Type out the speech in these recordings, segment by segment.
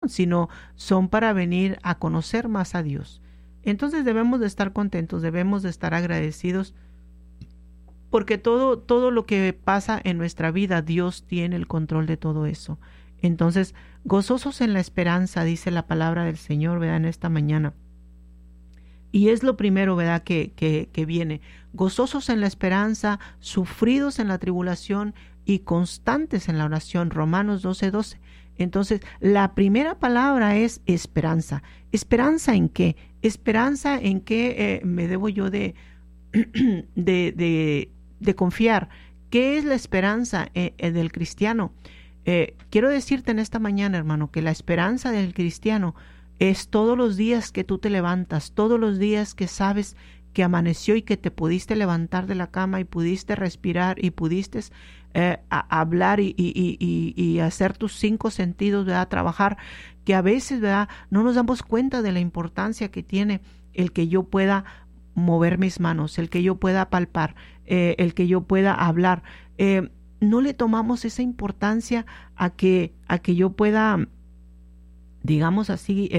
sino son para venir a conocer más a Dios. Entonces debemos de estar contentos, debemos de estar agradecidos, porque todo lo que pasa en nuestra vida, Dios tiene el control de todo eso. Entonces, gozosos en la esperanza, dice la palabra del Señor, ¿verdad? En esta mañana. Y es lo primero, ¿verdad? Que viene. Gozosos en la esperanza, sufridos en la tribulación y constantes en la oración. Romanos 12:12. Entonces, la primera palabra es esperanza. ¿Esperanza en qué? Esperanza en qué me debo yo de confiar. ¿Qué es la esperanza del cristiano? Quiero decirte en esta mañana, hermano, que la esperanza del cristiano es todos los días que tú te levantas, todos los días que sabes que amaneció y que te pudiste levantar de la cama y pudiste respirar y pudiste hablar y hacer tus 5 sentidos, ¿verdad? Trabajar, que a veces, ¿verdad?, no nos damos cuenta de la importancia que tiene el que yo pueda mover mis manos, el que yo pueda palpar, el que yo pueda hablar. No le tomamos esa importancia a que yo pueda, digamos así,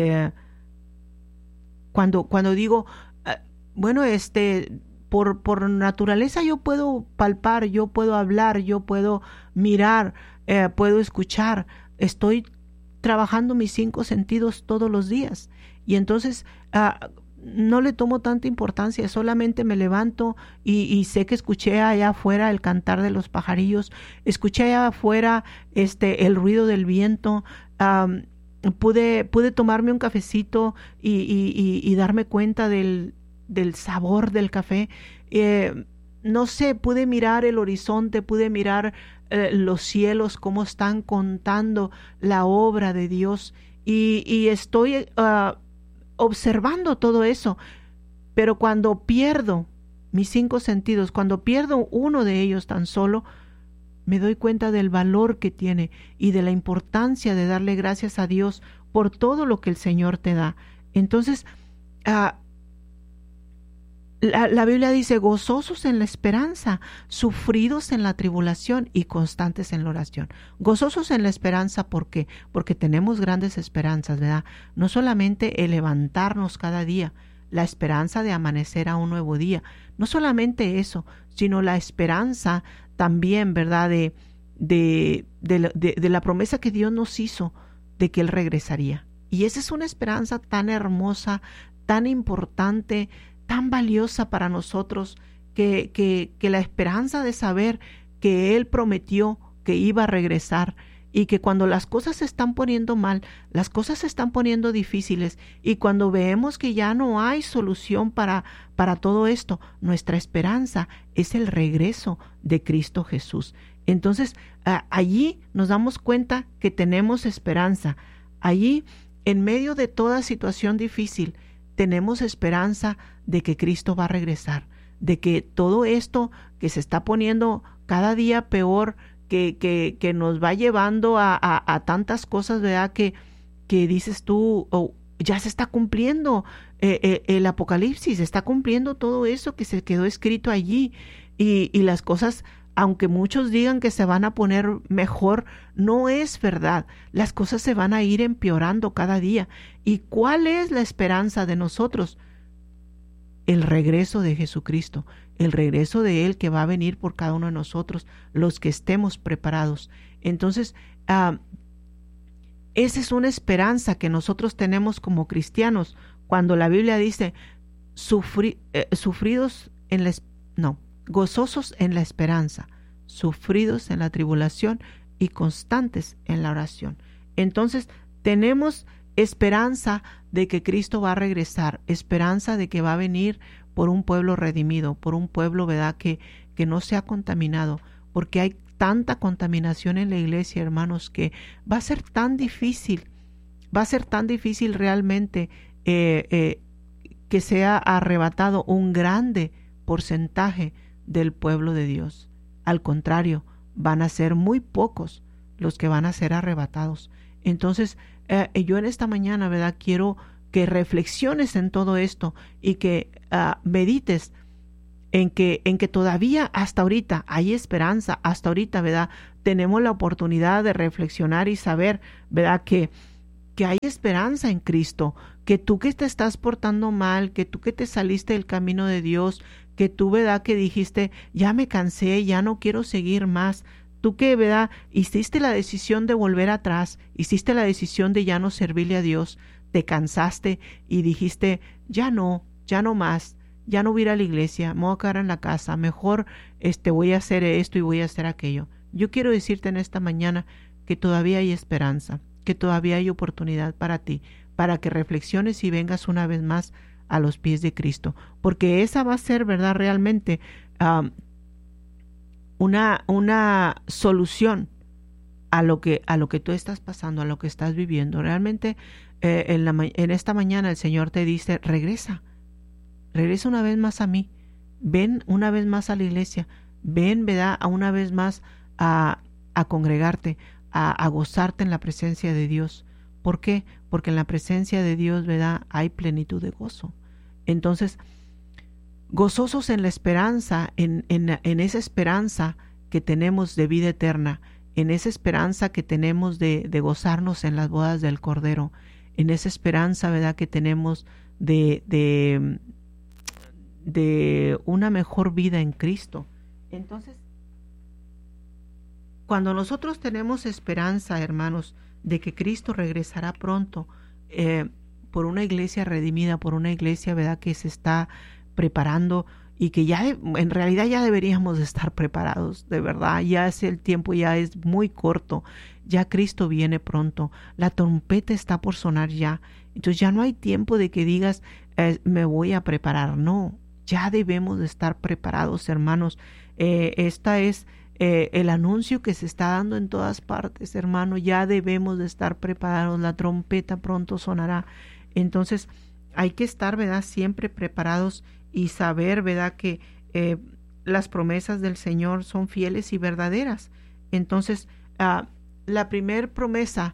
cuando digo, bueno, por naturaleza yo puedo palpar, yo puedo hablar, yo puedo mirar, puedo escuchar, estoy trabajando mis 5 sentidos todos los días. Y entonces no le tomo tanta importancia, solamente me levanto y sé que escuché allá afuera el cantar de los pajarillos, escuché allá afuera el ruido del viento, pude tomarme un cafecito y darme cuenta del sabor del café. No sé, pude mirar el horizonte, pude mirar los cielos, cómo están contando la obra de Dios, y estoy observando todo eso. Pero cuando pierdo mis 5 sentidos, cuando pierdo uno de ellos tan solo, me doy cuenta del valor que tiene y de la importancia de darle gracias a Dios por todo lo que el Señor te da. Entonces, la Biblia dice, gozosos en la esperanza, sufridos en la tribulación y constantes en la oración. Gozosos en la esperanza, ¿por qué? Porque tenemos grandes esperanzas, ¿verdad? No solamente el levantarnos cada día, la esperanza de amanecer a un nuevo día. No solamente eso, sino la esperanza también, ¿verdad? De la promesa que Dios nos hizo de que Él regresaría. Y esa es una esperanza tan hermosa, tan importante, tan valiosa para nosotros, que la esperanza de saber que Él prometió que iba a regresar, y que cuando las cosas se están poniendo mal, las cosas se están poniendo difíciles, y cuando vemos que ya no hay solución para todo esto, nuestra esperanza es el regreso de Cristo Jesús. Entonces, allí nos damos cuenta que tenemos esperanza. Allí, en medio de toda situación difícil, tenemos esperanza de que Cristo va a regresar, de que todo esto que se está poniendo cada día peor, que nos va llevando a tantas cosas, ¿verdad? Que dices tú, ya se está cumpliendo el Apocalipsis, se está cumpliendo todo eso que se quedó escrito allí, y las cosas, aunque muchos digan que se van a poner mejor, no es verdad. Las cosas se van a ir empeorando cada día. ¿Y cuál es la esperanza de nosotros? El regreso de Jesucristo, el regreso de Él, que va a venir por cada uno de nosotros, los que estemos preparados. Entonces, esa es una esperanza que nosotros tenemos como cristianos, cuando la Biblia dice gozosos en la esperanza, sufridos en la tribulación y constantes en la oración. Entonces, tenemos esperanza de que Cristo va a regresar, esperanza de que va a venir por un pueblo redimido, por un pueblo, ¿verdad?, que no sea contaminado, porque hay tanta contaminación en la iglesia, hermanos, que va a ser tan difícil realmente que sea arrebatado un grande porcentaje del pueblo de Dios. Al contrario, van a ser muy pocos los que van a ser arrebatados. Entonces, yo en esta mañana, ¿verdad?, quiero que reflexiones en todo esto y que medites en que todavía hasta ahorita hay esperanza, hasta ahorita, ¿verdad?, tenemos la oportunidad de reflexionar y saber, ¿verdad?, que que hay esperanza en Cristo, que tú que te estás portando mal, que tú que te saliste del camino de Dios, que tú, ¿verdad?, que dijiste, ya me cansé, ya no quiero seguir más. Tú que, ¿verdad?, hiciste la decisión de volver atrás, hiciste la decisión de ya no servirle a Dios, te cansaste y dijiste, ya no más, ya no voy a ir a la iglesia, me voy a quedar en la casa, mejor voy a hacer esto y voy a hacer aquello. Yo quiero decirte en esta mañana que todavía hay esperanza, que todavía hay oportunidad para ti, para que reflexiones y vengas una vez más a los pies de Cristo, porque esa va a ser, ¿verdad?, realmente una solución a lo que tú estás pasando, a lo que estás viviendo. Realmente en esta mañana el Señor te dice, regresa una vez más a mí, ven una vez más a la iglesia, ven, ¿verdad?, a una vez más a congregarte, a gozarte en la presencia de Dios. ¿Por qué? Porque en la presencia de Dios, ¿verdad?, hay plenitud de gozo. Entonces, gozosos en la esperanza, en esa esperanza que tenemos de vida eterna, en esa esperanza que tenemos de gozarnos en las bodas del Cordero, en esa esperanza, ¿verdad?, que tenemos de una mejor vida en Cristo. Entonces, cuando nosotros tenemos esperanza, hermanos, de que Cristo regresará pronto, por una iglesia redimida, por una iglesia, ¿verdad?, que se está preparando y que ya en realidad ya deberíamos de estar preparados, de verdad, ya es el tiempo, ya es muy corto, ya Cristo viene pronto, la trompeta está por sonar ya, entonces ya no hay tiempo de que digas, me voy a preparar, no, ya debemos de estar preparados, hermanos. Esta es el anuncio que se está dando en todas partes, hermano, ya debemos de estar preparados, la trompeta pronto sonará. Entonces hay que estar, ¿verdad?, siempre preparados y saber, ¿verdad?, que las promesas del Señor son fieles y verdaderas. Entonces, la primer promesa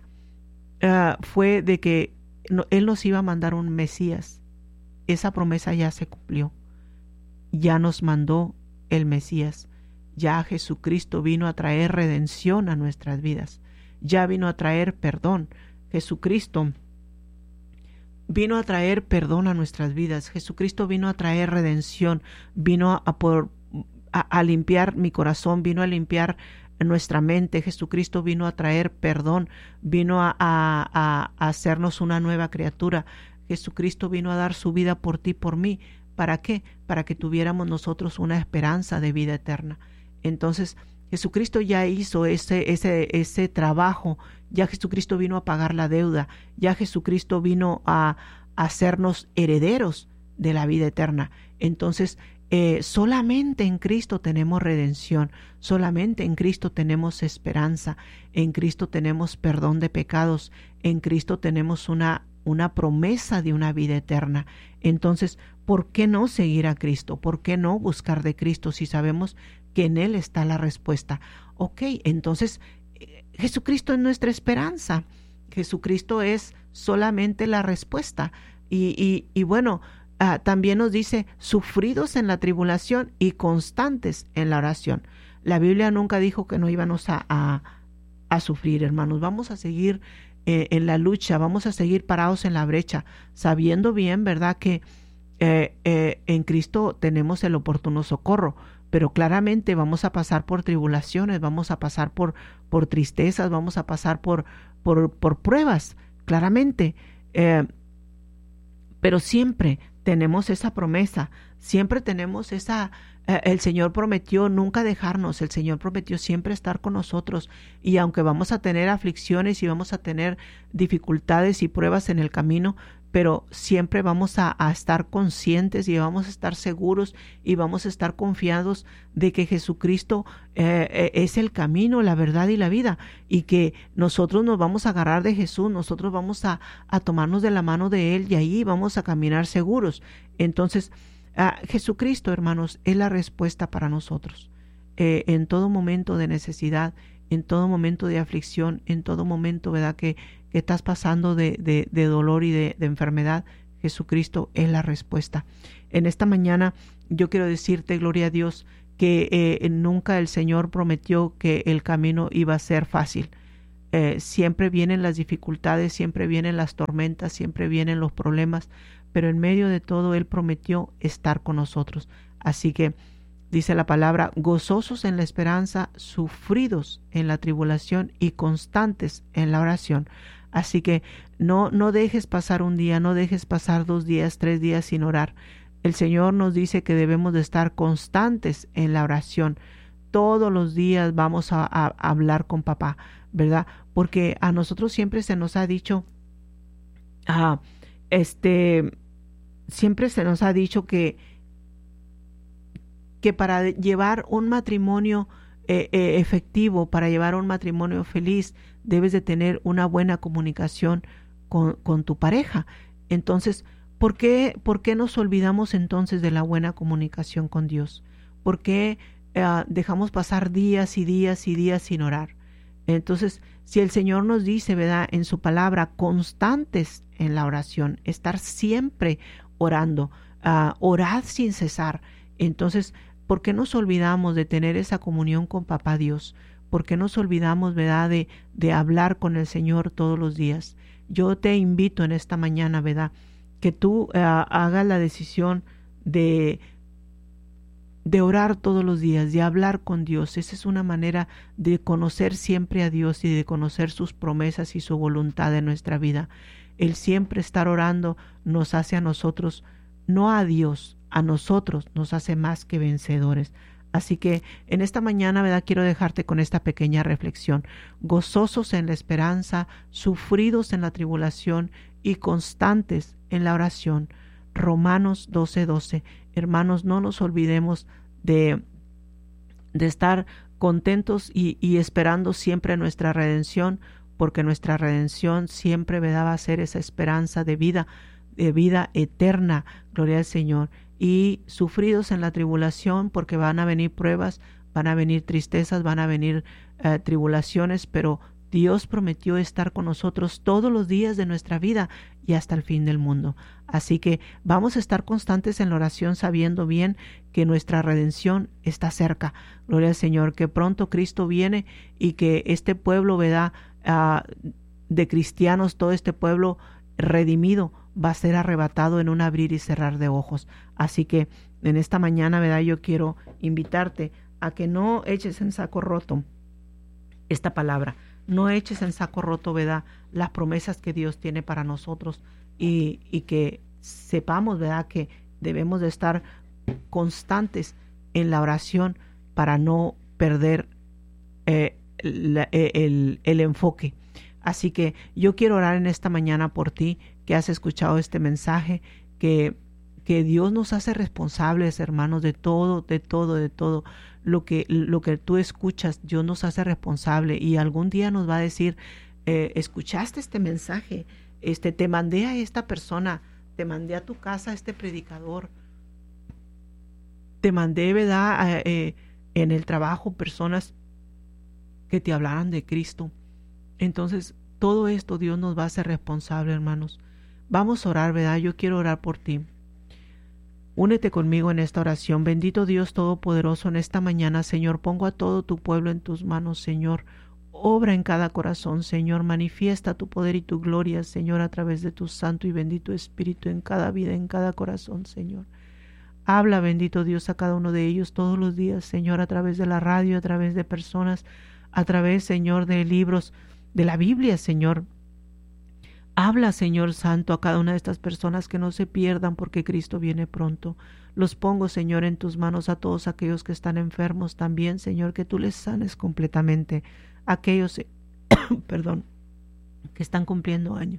fue de que Él nos iba a mandar un Mesías. Esa promesa ya se cumplió. Ya nos mandó el Mesías. Ya Jesucristo vino a traer redención a nuestras vidas. Ya vino a traer perdón. Jesucristo vino a traer perdón a nuestras vidas. Jesucristo vino a traer redención. Vino a limpiar mi corazón. Vino a limpiar nuestra mente. Jesucristo vino a traer perdón. Vino a hacernos una nueva criatura. Jesucristo vino a dar su vida por ti, por mí. ¿Para qué? Para que tuviéramos nosotros una esperanza de vida eterna. Entonces, Jesucristo ya hizo ese trabajo. Ya Jesucristo vino a pagar la deuda. Ya Jesucristo vino a hacernos herederos de la vida eterna. Entonces, solamente en Cristo tenemos redención. Solamente en Cristo tenemos esperanza. En Cristo tenemos perdón de pecados. En Cristo tenemos una promesa de una vida eterna. Entonces, ¿por qué no seguir a Cristo? ¿Por qué no buscar de Cristo si sabemos que en Él está la respuesta? Ok, entonces Jesucristo es nuestra esperanza. Jesucristo es solamente la respuesta. Y bueno, también nos dice, sufridos en la tribulación y constantes en la oración. La Biblia nunca dijo que no íbamos a sufrir, hermanos. Vamos a seguir en la lucha, vamos a seguir parados en la brecha, sabiendo bien, ¿verdad?, que en Cristo tenemos el oportuno socorro, pero claramente vamos a pasar por tribulaciones, vamos a pasar por tristezas, vamos a pasar por pruebas, claramente, pero siempre tenemos esa promesa, siempre tenemos el Señor prometió nunca dejarnos, el Señor prometió siempre estar con nosotros, y aunque vamos a tener aflicciones y vamos a tener dificultades y pruebas en el camino, pero siempre vamos a estar conscientes y vamos a estar seguros y vamos a estar confiados de que Jesucristo es el camino, la verdad y la vida, y que nosotros nos vamos a agarrar de Jesús, nosotros vamos a tomarnos de la mano de Él y ahí vamos a caminar seguros. Entonces, Jesucristo, hermanos, es la respuesta para nosotros. En todo momento de necesidad, en todo momento de aflicción, en todo momento, ¿verdad?, que estás pasando de dolor y de enfermedad, Jesucristo es la respuesta. En esta mañana yo quiero decirte, gloria a Dios, que nunca el Señor prometió que el camino iba a ser fácil. siempre vienen las dificultades, siempre vienen las tormentas, siempre vienen los problemas, pero en medio de todo Él prometió estar con nosotros. Así que dice la palabra, gozosos en la esperanza, sufridos en la tribulación y constantes en la oración. Así que no dejes pasar un día, no dejes pasar 2 días, 3 días sin orar. El Señor nos dice que debemos de estar constantes en la oración. Todos los días vamos a hablar con papá, ¿verdad? Porque a nosotros siempre se nos ha dicho, siempre se nos ha dicho que para llevar un matrimonio efectivo, para llevar un matrimonio feliz, debes de tener una buena comunicación con tu pareja. Entonces, ¿por qué nos olvidamos entonces de la buena comunicación con Dios? ¿Por qué dejamos pasar días y días y días sin orar? Entonces, si el Señor nos dice, ¿verdad?, en su palabra, constantes en la oración, estar siempre orando, orad sin cesar. Entonces, ¿por qué nos olvidamos de tener esa comunión con Papá Dios? ¿Por qué nos olvidamos, ¿verdad?, de hablar con el Señor todos los días? Yo te invito en esta mañana, ¿verdad?, que tú hagas la decisión de orar todos los días, de hablar con Dios. Esa es una manera de conocer siempre a Dios y de conocer sus promesas y su voluntad en nuestra vida. El siempre estar orando nos hace a nosotros, no a Dios, a nosotros nos hace más que vencedores. Así que en esta mañana, ¿verdad?, quiero dejarte con esta pequeña reflexión. Gozosos en la esperanza, sufridos en la tribulación y constantes en la oración. Romanos 12:12. Hermanos, no nos olvidemos de estar contentos y esperando siempre nuestra redención, porque nuestra redención siempre, ¿verdad?, va a ser esa esperanza de vida eterna. Gloria al Señor. Y sufridos en la tribulación, porque van a venir pruebas, van a venir tristezas, van a venir tribulaciones, pero Dios prometió estar con nosotros todos los días de nuestra vida y hasta el fin del mundo. Así que vamos a estar constantes en la oración, sabiendo bien que nuestra redención está cerca. Gloria al Señor, que pronto Cristo viene y que este pueblo, ¿verdad?, de cristianos, todo este pueblo redimido va a ser arrebatado en un abrir y cerrar de ojos. Así que en esta mañana, ¿verdad?, yo quiero invitarte a que no eches en saco roto esta palabra. No eches en saco roto, ¿verdad?, las promesas que Dios tiene para nosotros y que sepamos, ¿verdad?, que debemos de estar constantes en la oración para no perder el enfoque. Así que yo quiero orar en esta mañana por ti que has escuchado este mensaje, que Dios nos hace responsables, hermanos, de todo lo que tú escuchas. Dios nos hace responsable y algún día nos va a decir, escuchaste este mensaje, te mandé a esta persona, te mandé a tu casa a este predicador, te mandé, ¿verdad?, en el trabajo personas que te hablaran de Cristo. Entonces, todo esto Dios nos va a hacer responsable, hermanos. Vamos a orar, ¿verdad? Yo quiero orar por ti. Únete conmigo en esta oración. Bendito Dios Todopoderoso, en esta mañana, Señor, pongo a todo tu pueblo en tus manos, Señor. Obra en cada corazón, Señor. Manifiesta tu poder y tu gloria, Señor, a través de tu santo y bendito Espíritu en cada vida, en cada corazón, Señor. Habla, bendito Dios, a cada uno de ellos todos los días, Señor, a través de la radio, a través de personas, a través, Señor, de libros, de la Biblia, Señor. Habla, Señor Santo, a cada una de estas personas, que no se pierdan porque Cristo viene pronto. Los pongo, Señor, en tus manos a todos aquellos que están enfermos también, Señor, que tú les sanes completamente. Aquellos, perdón, que están cumpliendo años.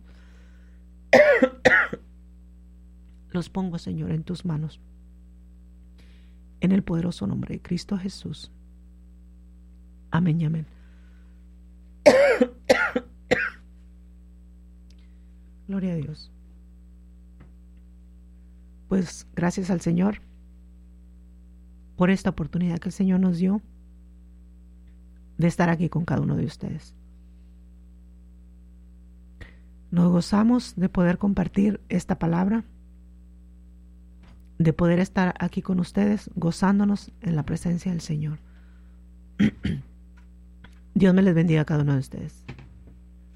Los pongo, Señor, en tus manos. En el poderoso nombre de Cristo Jesús. Amén y amén. Gloria a Dios. Pues gracias al Señor por esta oportunidad que el Señor nos dio de estar aquí con cada uno de ustedes. Nos gozamos de poder compartir esta palabra, de poder estar aquí con ustedes, gozándonos en la presencia del Señor. Dios me les bendiga a cada uno de ustedes.